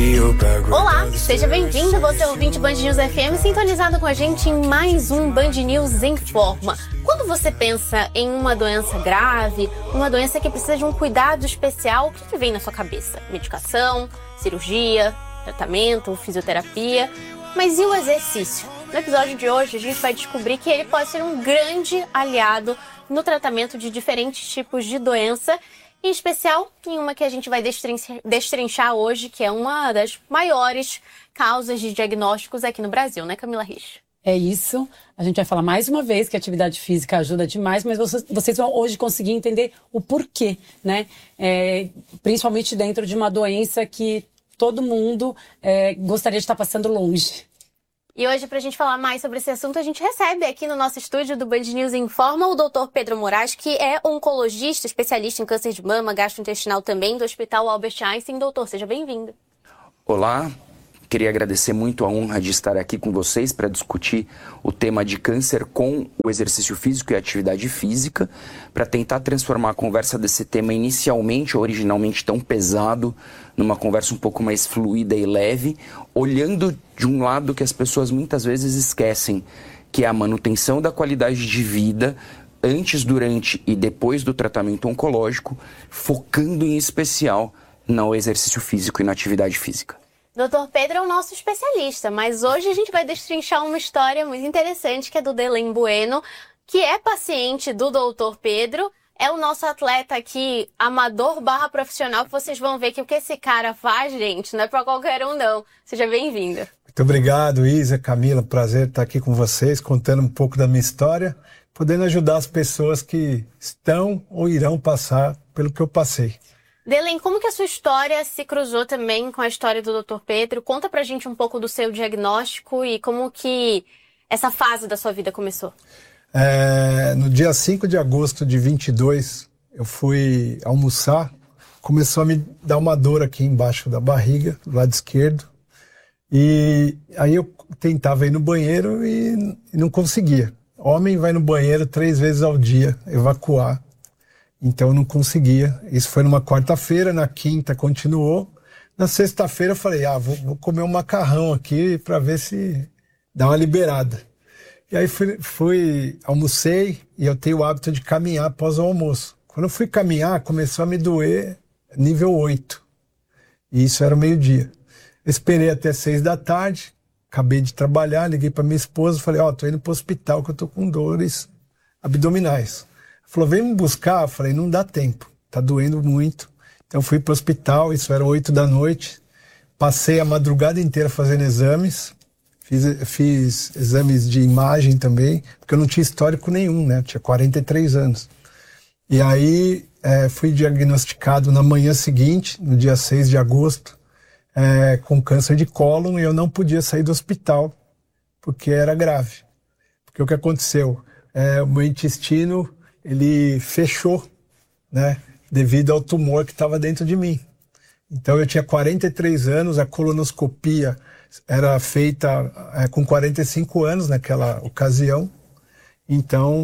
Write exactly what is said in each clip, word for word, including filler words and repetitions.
Olá, seja bem-vindo, você é ouvinte Band News F M, sintonizado com a gente em mais um Band News em Forma. Quando você pensa em uma doença grave, uma doença que precisa de um cuidado especial, o que, que vem na sua cabeça? Medicação, cirurgia, tratamento, fisioterapia, mas e o exercício? No episódio de hoje a gente vai descobrir que ele pode ser um grande aliado no tratamento de diferentes tipos de doença, em especial em uma que a gente vai destrinchar hoje, que é uma das maiores causas de diagnósticos aqui no Brasil, né, Camila Rich? É isso. A gente vai falar mais uma vez que a atividade física ajuda demais, mas vocês, vocês vão hoje conseguir entender o porquê, né? É, principalmente dentro de uma doença que todo mundo é, gostaria de estar passando longe. E hoje, para a gente falar mais sobre esse assunto, a gente recebe aqui no nosso estúdio do Band News Informa o doutor Pedro Moraes, que é oncologista, especialista em câncer de mama, gastrointestinal também, do Hospital Albert Einstein. Doutor, seja bem-vindo. Olá, queria agradecer muito a honra de estar aqui com vocês para discutir o tema de câncer com o exercício físico e a atividade física, para tentar transformar a conversa desse tema inicialmente, originalmente tão pesado, numa conversa um pouco mais fluida e leve, olhando de um lado que as pessoas muitas vezes esquecem, que é a manutenção da qualidade de vida antes, durante e depois do tratamento oncológico, focando em especial no exercício físico e na atividade física. doutor Pedro é o nosso especialista, mas hoje a gente vai destrinchar uma história muito interessante, que é do Delém Bueno, que é paciente do doutor Pedro. É o nosso atleta aqui, amador barra profissional, que vocês vão ver que o que esse cara faz, gente, não é pra qualquer um, não. Seja bem-vindo. Muito obrigado, Isa, Camila. Prazer estar aqui com vocês, contando um pouco da minha história, podendo ajudar as pessoas que estão ou irão passar pelo que eu passei. Delém, como que a sua história se cruzou também com a história do doutor Pedro? Conta pra gente um pouco do seu diagnóstico e como que essa fase da sua vida começou. É, no dia cinco de agosto de vinte e dois, eu fui almoçar, começou a me dar uma dor aqui embaixo da barriga, do lado esquerdo, e aí eu tentava ir no banheiro e, e não conseguia. Homem vai no banheiro três vezes ao dia, evacuar, então eu não conseguia. Isso foi numa quarta-feira, na quinta continuou, na sexta-feira eu falei, ah, vou, vou comer um macarrão aqui para ver se dá uma liberada. E aí fui, fui, almocei e eu tenho o hábito de caminhar após o almoço. Quando eu fui caminhar, começou a me doer nível oito. E isso era meio-dia. Esperei até seis da tarde, acabei de trabalhar, liguei para minha esposa, falei, ó, oh, tô indo pro hospital que eu tô com dores abdominais. Ela falou, vem me buscar. Eu falei, não dá tempo, tá doendo muito. Então fui pro hospital, isso era oito da noite. Passei a madrugada inteira fazendo exames. Fiz, fiz exames de imagem também, porque eu não tinha histórico nenhum, né? Eu tinha quarenta e três anos. E aí é, fui diagnosticado na manhã seguinte, no dia seis de agosto, é, com câncer de cólon, e eu não podia sair do hospital, porque era grave. Porque o que aconteceu? É, o meu intestino, ele fechou, né? Devido ao tumor que estava dentro de mim. Então eu tinha quarenta e três anos, a colonoscopia era feita é, com quarenta e cinco anos naquela ocasião. Então,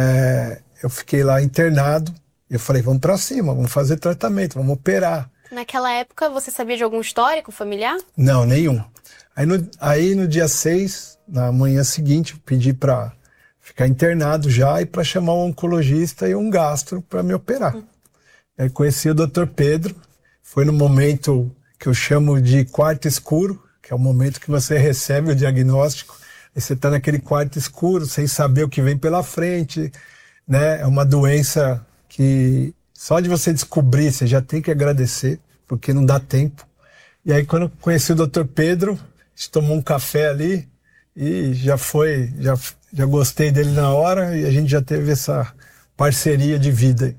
é, eu fiquei lá internado. Eu falei, vamos para cima, vamos fazer tratamento, vamos operar. Naquela época, você sabia de algum histórico familiar? Não, nenhum. Aí no, aí no dia seis, na manhã seguinte, eu pedi para ficar internado já e para chamar um oncologista e um gastro para me operar. Hum. Aí conheci o doutor Pedro. Foi no momento que eu chamo de quarto escuro, que é o momento que você recebe o diagnóstico, e você está naquele quarto escuro, sem saber o que vem pela frente, né? É uma doença que só de você descobrir, você já tem que agradecer, porque não dá tempo. E aí, quando eu conheci o doutor Pedro, a gente tomou um café ali, e já foi, já, já gostei dele na hora, e a gente já teve essa parceria de vida.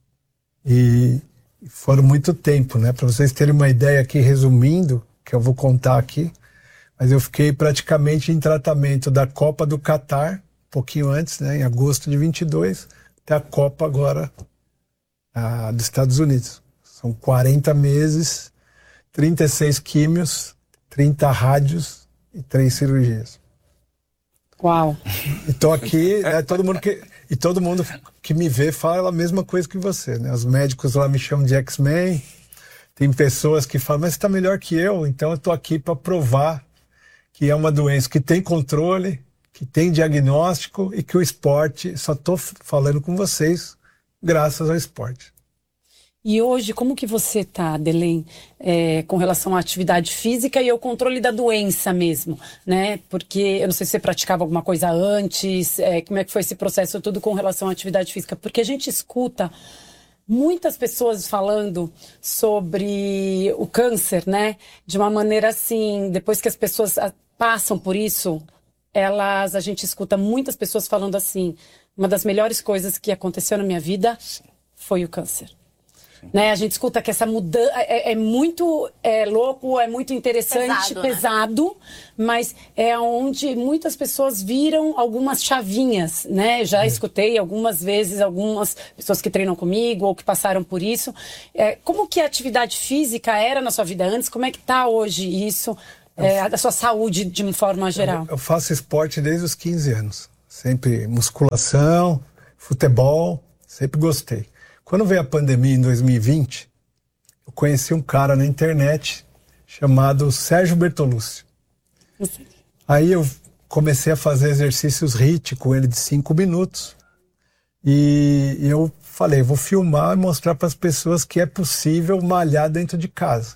E foram muito tempo, né? Para vocês terem uma ideia aqui, resumindo, que eu vou contar aqui, mas eu fiquei praticamente em tratamento da Copa do Catar, um pouquinho antes, né, em agosto de vinte e dois, até a Copa agora a, dos Estados Unidos. São quarenta meses, trinta e seis químios, trinta rádios e três cirurgias. Uau! E tô aqui, né, todo mundo que, e todo mundo que me vê fala a mesma coisa que você, né? Os médicos lá me chamam de X-Men, Tem pessoas que falam, mas você está melhor que eu, então eu estou aqui para provar que é uma doença que tem controle, que tem diagnóstico e que o esporte, só estou falando com vocês graças ao esporte. E hoje, como que você está, Adelém, é, com relação à atividade física e ao controle da doença mesmo, né? Porque eu não sei se você praticava alguma coisa antes, é, como é que foi esse processo tudo com relação à atividade física? Porque a gente escuta muitas pessoas falando sobre o câncer, né? De uma maneira assim, depois que as pessoas passam por isso, elas, a gente escuta muitas pessoas falando assim, uma das melhores coisas que aconteceu na minha vida foi o câncer. Né? A gente escuta que essa mudança é, é muito é, louco, é muito interessante, pesado, pesado né? Mas é onde muitas pessoas viram algumas chavinhas, né? Já é. escutei algumas vezes algumas pessoas que treinam comigo ou que passaram por isso. É, como que a atividade física era na sua vida antes? Como é que está hoje isso, é, a sua saúde de uma forma geral? Eu, eu faço esporte desde os quinze anos. Sempre musculação, futebol, sempre gostei. Quando veio a pandemia em dois mil e vinte, eu conheci um cara na internet chamado Sérgio Bertolucci. Aí eu comecei a fazer exercícios H I I T com ele de cinco minutos. E eu falei, vou filmar e mostrar para as pessoas que é possível malhar dentro de casa.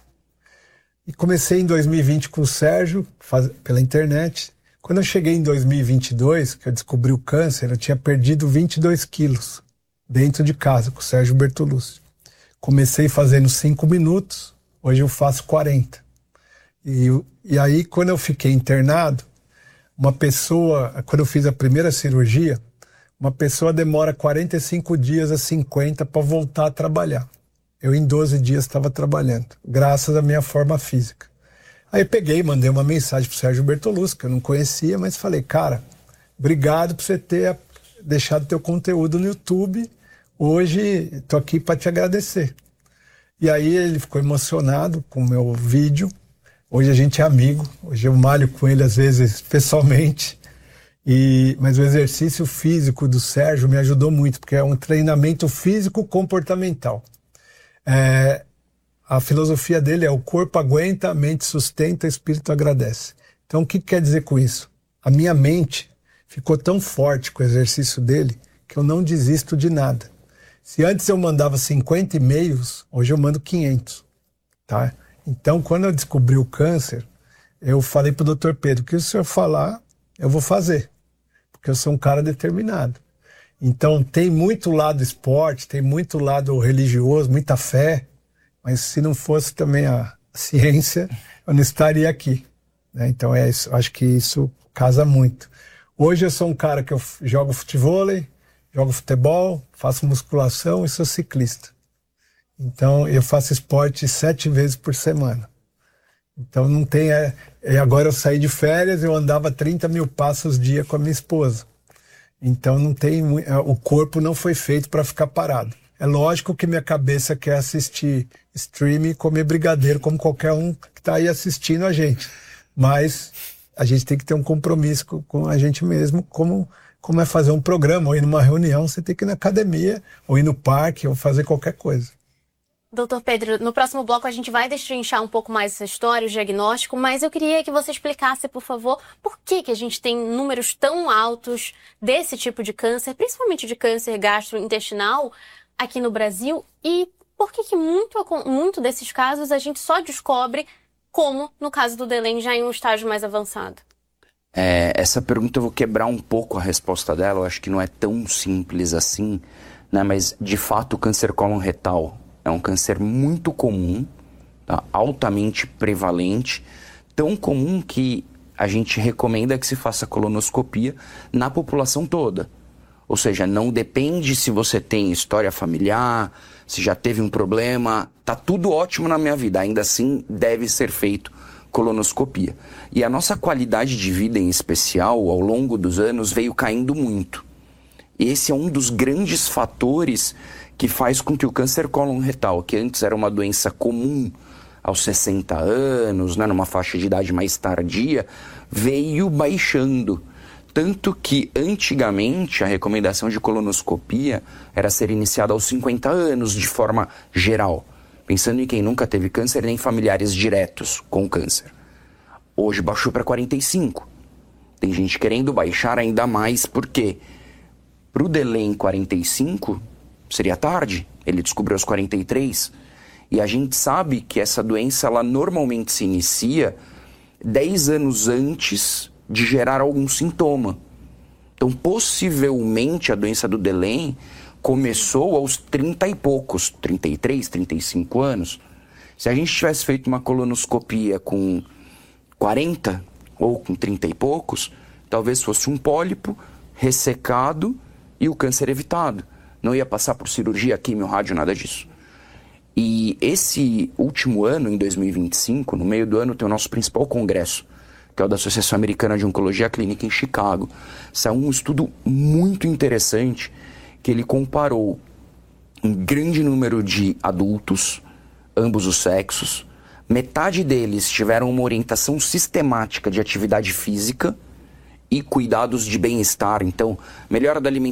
E comecei em dois mil e vinte com o Sérgio, faz, pela internet. Quando eu cheguei em dois mil e vinte e dois, que eu descobri o câncer, eu tinha perdido vinte e dois quilos. Dentro de casa, com o Sérgio Bertolucci. Comecei fazendo cinco minutos, hoje eu faço quarenta. E, e aí, quando eu fiquei internado, uma pessoa, quando eu fiz a primeira cirurgia, uma pessoa demora quarenta e cinco dias a cinquenta para voltar a trabalhar. Eu, em doze dias, estava trabalhando, graças à minha forma física. Aí eu peguei, mandei uma mensagem para o Sérgio Bertolucci, que eu não conhecia, mas falei, cara, obrigado por você ter deixado teu conteúdo no YouTube. Hoje estou aqui para te agradecer. E aí ele ficou emocionado com o meu vídeo. Hoje a gente é amigo. Hoje eu malho com ele às vezes pessoalmente. E, mas o exercício físico do Sérgio me ajudou muito, porque é um treinamento físico comportamental. É, a filosofia dele é o corpo aguenta, a mente sustenta, o espírito agradece. Então o que quer dizer com isso? A minha mente ficou tão forte com o exercício dele que eu não desisto de nada. Se antes eu mandava cinquenta e-mails, hoje eu mando quinhentos, tá? Então, quando eu descobri o câncer, eu falei pro doutor Pedro, o que o senhor falar, eu vou fazer, porque eu sou um cara determinado. Então, tem muito lado esporte, tem muito lado religioso, muita fé, mas se não fosse também a ciência, eu não estaria aqui, né? Então, é isso, acho que isso casa muito. Hoje eu sou um cara que eu jogo futevôlei, jogo futebol, faço musculação e sou ciclista. Então, eu faço esporte sete vezes por semana. Então, não tem... É, é, agora eu saí de férias, eu andava trinta mil passos dia com a minha esposa. Então, não tem... O corpo não foi feito para ficar parado. É lógico que minha cabeça quer assistir streaming e comer brigadeiro, como qualquer um que está aí assistindo a gente. Mas a gente tem que ter um compromisso com, com a gente mesmo, como... como é fazer um programa, ou ir numa reunião, você tem que ir na academia, ou ir no parque, ou fazer qualquer coisa. Doutor Pedro, no próximo bloco a gente vai destrinchar um pouco mais essa história, o diagnóstico, mas eu queria que você explicasse, por favor, por que que a gente tem números tão altos desse tipo de câncer, principalmente de câncer gastrointestinal, aqui no Brasil, e por que que muito, muito desses casos a gente só descobre, como no caso do Adelém, já em um estágio mais avançado? É, essa pergunta eu vou quebrar um pouco a resposta dela, eu acho que não é tão simples assim, né? Mas de fato o câncer cólon retal é um câncer muito comum, tá? Altamente prevalente, tão comum que a gente recomenda que se faça colonoscopia na população toda. Ou seja, não depende se você tem história familiar, se já teve um problema, tá tudo ótimo na minha vida, ainda assim deve ser feito colonoscopia. E a nossa qualidade de vida em especial, ao longo dos anos, veio caindo muito. Esse é um dos grandes fatores que faz com que o câncer cólon retal, que antes era uma doença comum aos sessenta anos, né, numa faixa de idade mais tardia, veio baixando. Tanto que, antigamente, a recomendação de colonoscopia era ser iniciada aos cinquenta anos, de forma geral. Pensando em quem nunca teve câncer nem familiares diretos com câncer. Hoje baixou para quarenta e cinco. Tem gente querendo baixar ainda mais, porque para o delay em quarenta e cinco seria tarde. Ele descobriu aos quarenta e três. E a gente sabe que essa doença ela normalmente se inicia dez anos antes de gerar algum sintoma. Então, possivelmente, a doença do Dehlen começou aos trinta e poucos, trinta e três, trinta e cinco anos. Se a gente tivesse feito uma colonoscopia com quarenta ou com trinta e poucos, talvez fosse um pólipo ressecado e o câncer evitado. Não ia passar por cirurgia, quimio, rádio, nada disso. E esse último ano, em dois mil e vinte e cinco, no meio do ano, tem o nosso principal congresso, que é o da Associação Americana de Oncologia Clínica em Chicago. Saiu um estudo muito interessante, que ele comparou um grande número de adultos, ambos os sexos. Metade deles tiveram uma orientação sistemática de atividade física e cuidados de bem-estar. Então, melhora da alimentação,